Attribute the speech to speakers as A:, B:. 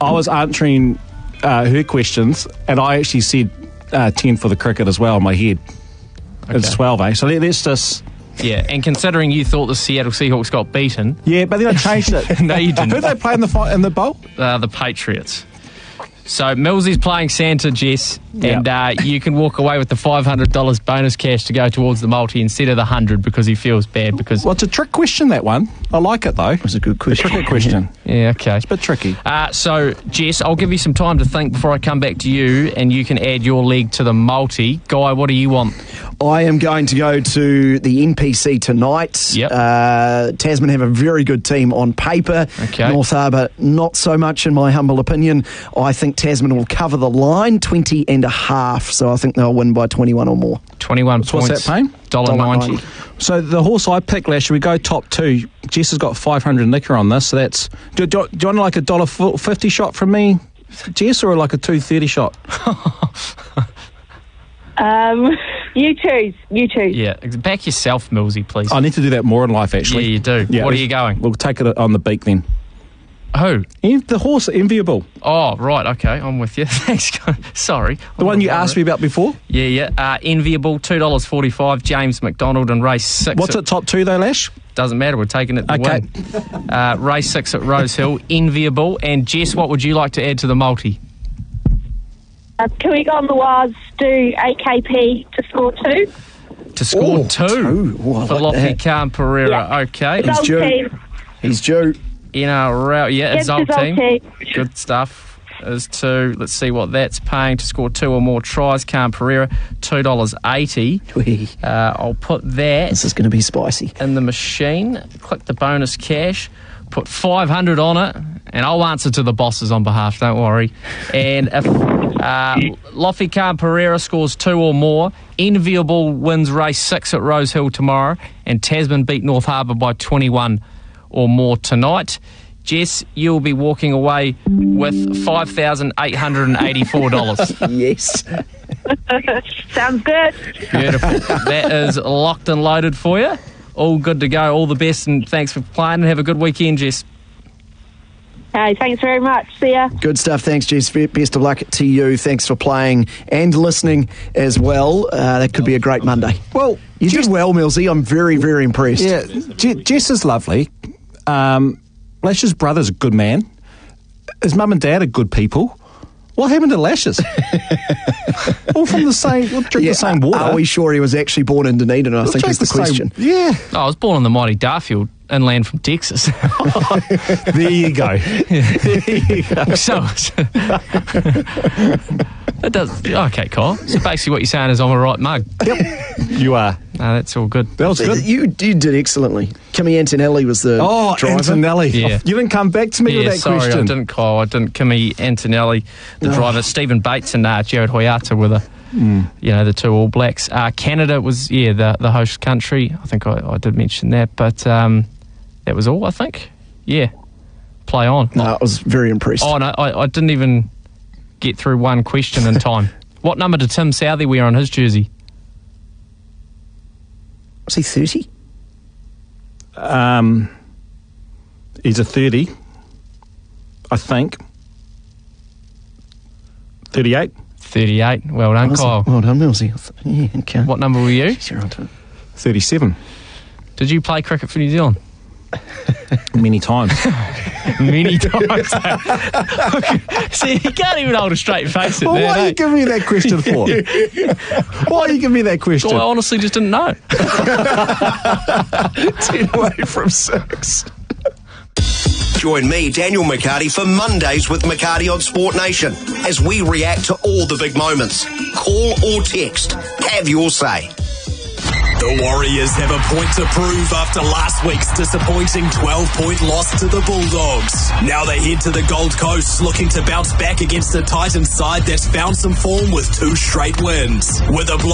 A: I was answering her questions, and I actually said 10 for the cricket as well in my head. Okay. It's 12, eh? So let's just...
B: Yeah, and considering you thought the Seattle Seahawks got beaten...
A: Yeah, but then I changed it.
B: No, you didn't.
A: Who did they play in the bowl?
B: The Patriots. So Millsy's playing Santa, Jess, and you can walk away with the $500 bonus cash to go towards the multi instead of the 100 because he feels bad because...
A: Well, it's a trick question, that one. I like it, though.
C: It was a good question.
A: A cricket question.
B: Yeah, okay.
A: It's a bit tricky.
B: So, Jess, I'll give you some time to think before I come back to you, and you can add your leg to the multi. Guy, what do you want?
C: I am going to go to the NPC tonight.
B: Yep.
C: Tasman have a very good team on paper.
B: Okay.
C: North Harbour, not so much in my humble opinion. I think Tasman will cover the line, 20.5. So I think they'll win by 21 or more.
B: 21 points.
A: What's that paying?
B: $1.90.
A: So the horse I picked last year, we go top two. Jess has got 500 nicker on this, so that's... Do you want like a $1.50 shot from me, Jess, or like a $2.30 shot?
D: You choose.
B: Yeah, back yourself, Millsy, please.
A: I need to do that more in life, actually.
B: Yeah, you do.
A: Yeah,
B: what are you going?
A: We'll take it on the beak then.
B: Who?
A: The horse, Enviable.
B: Oh, right, okay, I'm with you. Thanks, sorry.
A: The one you asked me about before?
B: Yeah. Enviable, $2.45, James McDonald and race 6.
A: What's at top two, though, Lash?
B: Doesn't matter, we're taking it to
A: Okay.
B: win. Race 6 at Rose Hill, Enviable. And Jess, what would you like to add to the multi?
D: Can we go on the Waz, do AKP to score 2?
B: To score 2
C: I
B: for
C: like
B: Lofty
C: that.
B: Khan Pereira.
D: Yeah.
B: Okay.
D: It's old team.
C: He's due.
B: In a route, yeah, it's
D: Yes,
B: old
D: it's old
B: team.
D: team.
B: Good stuff. Is 2. Let's see what that's paying to score 2 or more tries. Khan Pereira, $2.80. I'll put that
C: This is going to be spicy.
B: in the machine. Click the bonus cash. Put 500 on it, and I'll answer to the bosses on behalf. Don't worry. And if Lofty Khan Pereira scores 2 or more, Enviable wins race 6 at Rose Hill tomorrow, and Tasman beat North Harbour by 21 or more tonight. Jess, you'll be walking away with $5,884.
C: Yes.
D: Sounds good.
B: Beautiful. That is locked and loaded for you. All good to go. All the best, and thanks for playing, and have a good weekend, Jess.
D: Hey, thanks very much. See ya.
C: Good stuff. Thanks, Jess. Best of luck to you. Thanks for playing and listening as well. That could be a great Monday.
A: Well,
C: you did well, Millsy. I'm very, very impressed.
A: Yeah, Jess is lovely. Lash's brother's a good man. His mum and dad are good people. What happened to Lashes? All from the same, drink the same water.
C: Are we sure he was actually born in Dunedin? I think is the question.
A: Yeah.
B: I was born on the mighty Darfield, inland from Texas.
A: There you go.
B: So it does. Okay, Kyle. So basically what you're saying is I'm a right mug.
A: Yep. You are.
B: No, that's all good.
A: That was good.
C: You did excellently. Kimi Antonelli was the driver.
A: Antonelli.
B: Yeah.
A: You didn't come back to me with that
B: sorry,
A: question.
B: I didn't, Kyle. I didn't. Kimi Antonelli, the driver. Stephen Bates and Jared Hoyata were the 2 All Blacks. Canada was, the host country. I think I did mention that. But that was all, I think. Yeah. Play on.
C: No, I was very impressed.
B: Oh, no, I didn't even get through one question in time. What number did Tim Southey wear on his jersey?
C: Was he 30?
A: He's a 30, I think. 38.
B: 38. Well done, Kyle.
C: Well done, Millsy. Yeah, okay.
B: What number were you?
C: You're on to it.
A: 37.
B: Did you play cricket for New Zealand?
A: Many times.
B: Many times. See, you can't even hold a straight face at
A: Well,
B: that.
A: why are you giving me that question for? Why are you giving me that question?
B: I honestly just didn't know.
C: 10 away from 6.
E: Join me, Daniel McCarty, for Mondays with McCarty on Sport Nation as we react to all the big moments. Call or text. Have your say.
F: The Warriors have a point to prove after last week's disappointing 12-point loss to the Bulldogs. Now they head to the Gold Coast looking to bounce back against a Titans side that's found some form with 2 straight wins. With a